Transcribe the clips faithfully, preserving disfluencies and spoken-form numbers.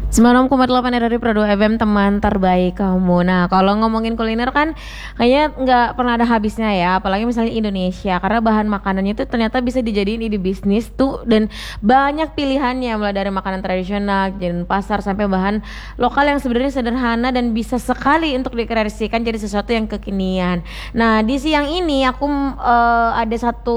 sembilan puluh enam koma delapan R R I Pro dua F M, teman terbaik kamu. Nah, kalau ngomongin kuliner kan kayaknya nggak pernah ada habisnya ya, apalagi misalnya Indonesia, karena bahan makanannya tuh ternyata bisa dijadiin ide bisnis tuh, dan banyak pilihannya, mulai dari makanan tradisional, dan pasar, sampai bahan lokal yang sebenarnya sederhana dan bisa sekali untuk dikreasikan jadi sesuatu yang kekinian. Nah, di siang ini aku uh, ada satu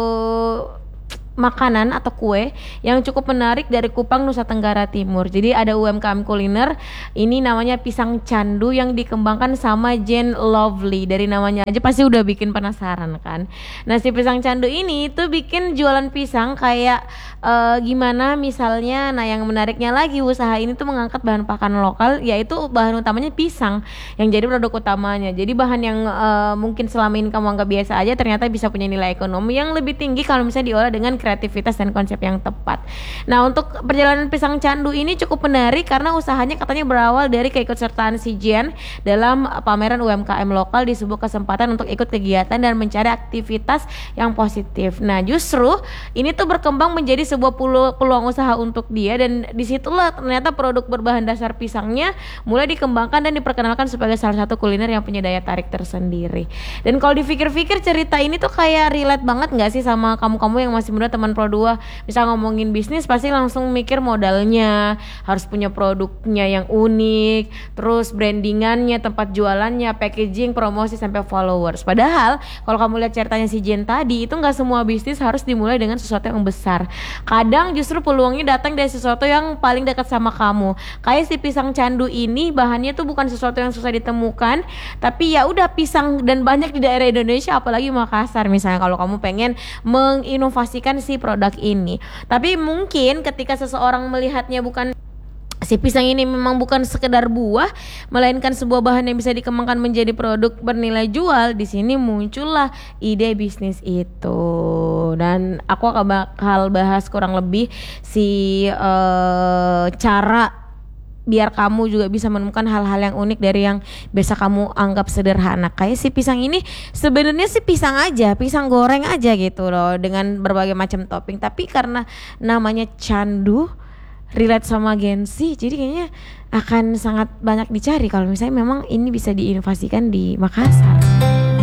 makanan atau kue yang cukup menarik dari Kupang, Nusa Tenggara Timur. Jadi ada U M K M kuliner, ini namanya pisang candu yang dikembangkan sama Jane Lovely. Dari namanya aja pasti udah bikin penasaran kan. Nah, si pisang candu ini tuh bikin jualan pisang kayak uh, gimana misalnya. Nah, yang menariknya lagi, usaha ini tuh mengangkat bahan pakan lokal, yaitu bahan utamanya pisang yang jadi produk utamanya. Jadi bahan yang uh, mungkin selama ini kamu anggap biasa aja, ternyata bisa punya nilai ekonomi yang lebih tinggi kalau misalnya diolah dengan kreativitas dan konsep yang tepat. Nah, untuk perjalanan pisang candu ini cukup menarik karena usahanya katanya berawal dari keikutsertaan si Jen dalam pameran U M K M lokal di sebuah kesempatan untuk ikut kegiatan dan mencari aktivitas yang positif. Nah, justru ini tuh berkembang menjadi sebuah peluang usaha untuk dia, dan disitulah ternyata produk berbahan dasar pisangnya mulai dikembangkan dan diperkenalkan sebagai salah satu kuliner yang punya daya tarik tersendiri. Dan kalau dipikir-pikir, cerita ini tuh kayak relate banget gak sih sama kamu-kamu yang masih muda, teman Pro dua. Bisa ngomongin bisnis pasti langsung mikir modalnya, harus punya produknya yang unik, terus brandingannya, tempat jualannya, packaging, promosi, sampai followers. Padahal kalau kamu lihat ceritanya si Jen tadi, itu gak semua bisnis harus dimulai dengan sesuatu yang besar. Kadang justru peluangnya datang dari sesuatu yang paling dekat sama kamu. Kayak si pisang candu ini, bahannya tuh bukan sesuatu yang susah ditemukan, tapi ya udah pisang, dan banyak di daerah Indonesia, apalagi Makassar misalnya, kalau kamu pengen menginovasikan si produk ini. Tapi mungkin ketika seseorang melihatnya bukan, si pisang ini memang bukan sekedar buah, melainkan sebuah bahan yang bisa dikembangkan menjadi produk bernilai jual, di sini muncullah ide bisnis itu. Dan aku akan bakal bahas kurang lebih si uh, cara biar kamu juga bisa menemukan hal-hal yang unik dari yang biasa kamu anggap sederhana. Kayak si pisang ini sebenarnya si pisang aja, pisang goreng aja gitu loh, dengan berbagai macam topping. Tapi karena namanya candu, relate sama Gen Z, jadi kayaknya akan sangat banyak dicari kalau misalnya memang ini bisa diinovasikan di Makassar.